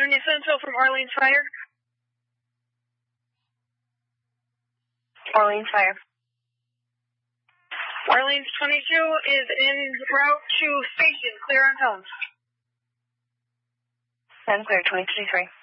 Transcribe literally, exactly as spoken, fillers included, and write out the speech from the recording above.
Junior Central from Orleans Fire. Orleans Fire. Orleans twenty-two is en route to station. Clear on tones. ten clear, twenty-three three.